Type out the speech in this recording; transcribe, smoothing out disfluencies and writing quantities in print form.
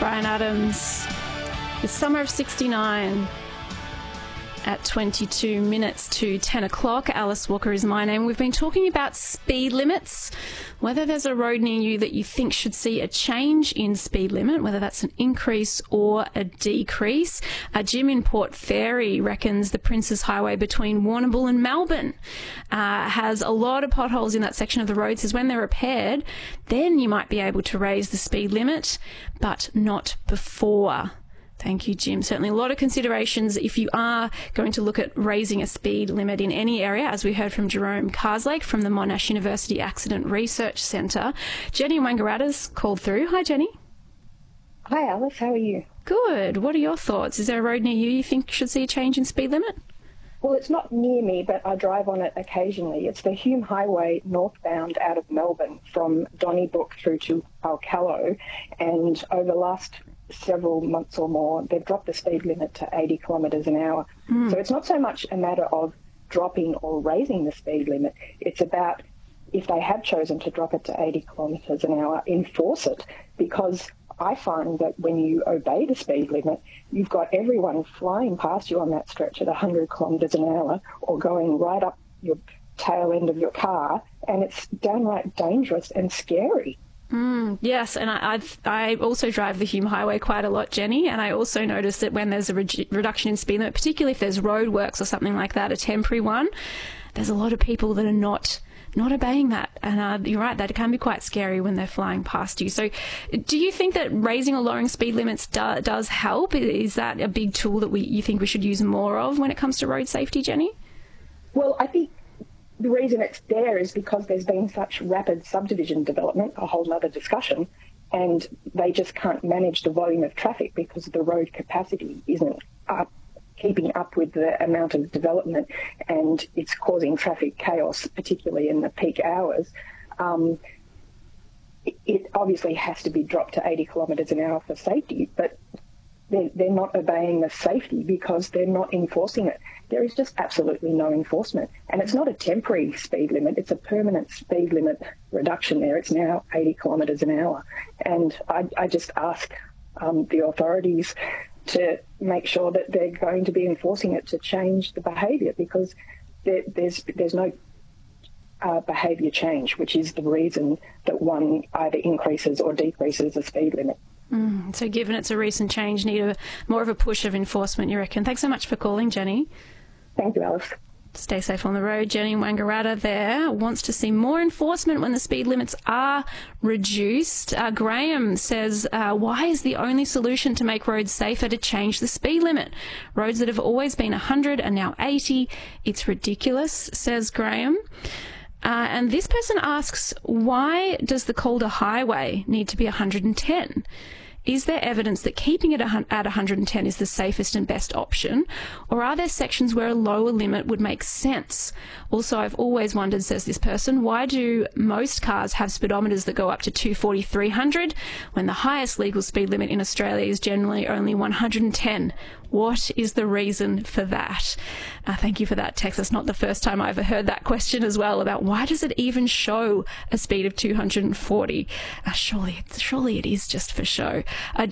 Bryan Adams. It's Summer of 69 at 22 minutes to 10 o'clock. Alice Walker is my name. We've been talking about speed limits, whether there's a road near you that you think should see a change in speed limit, whether that's an increase or a decrease. Jim in Port Fairy reckons the Princes Highway between Warrnambool and Melbourne has a lot of potholes in that section of the road. Says when they're repaired, then you might be able to raise the speed limit, but not before. Thank you, Jim. Certainly a lot of considerations if you are going to look at raising a speed limit in any area, as we heard from Jerome Carslake from the Monash University Accident Research Centre. Jenny Wangaratta's called through. Hi, Jenny. Hi, Alice. How are you? Good. What are your thoughts? Is there a road near you think should see a change in speed limit? Well, it's not near me, but I drive on it occasionally. It's the Hume Highway northbound out of Melbourne from Donnybrook through to Alcallo, and over the last several months or more, they've dropped the speed limit to 80 kilometres an hour. So it's not so much a matter of dropping or raising the speed limit. It's about, if they have chosen to drop it to 80 kilometres an hour, enforce it, because I find that when you obey the speed limit, you've got everyone flying past you on that stretch at 100 kilometres an hour or going right up your tail end of your car, and it's downright dangerous and scary. Yes, and I also drive the Hume Highway quite a lot, Jenny, and I also notice that when there's a reduction in speed limit, particularly if there's roadworks or something like that, a temporary one, there's a lot of people that are not obeying that. And you're right, that can be quite scary when they're flying past you. So do you think that raising or lowering speed limits does help? Is that a big tool that you think we should use more of when it comes to road safety, Jenny? Well, I think the reason it's there is because there's been such rapid subdivision development, a whole other discussion, and they just can't manage the volume of traffic because the road capacity isn't keeping up with the amount of development, and it's causing traffic chaos, particularly in the peak hours. It obviously has to be dropped to 80 kilometres an hour for safety, but they're not obeying the safety because they're not enforcing it. There is just absolutely no enforcement. And it's not a temporary speed limit, it's a permanent speed limit reduction there. It's now 80 kilometres an hour. And I just ask the authorities to make sure that they're going to be enforcing it to change the behaviour, because there's no behaviour change, which is the reason that one either increases or decreases the speed limit. So given it's a recent change, need more of a push of enforcement, you reckon? Thanks so much for calling, Jenny. Thank you, Alice. Stay safe on the road. Jenny Wangaratta there wants to see more enforcement when the speed limits are reduced. Graham says, why is the only solution to make roads safer to change the speed limit? Roads that have always been 100 are now 80. It's ridiculous, says Graham. And this person asks, why does the Calder Highway need to be 110? Is there evidence that keeping it at 110 is the safest and best option? Or are there sections where a lower limit would make sense? Also, I've always wondered, says this person, why do most cars have speedometers that go up to 240, 300 when the highest legal speed limit in Australia is generally only 110? What is the reason for that? Thank you for that text. That's not the first time I've heard that question as well, about why does it even show a speed of 240? Surely it is just for show.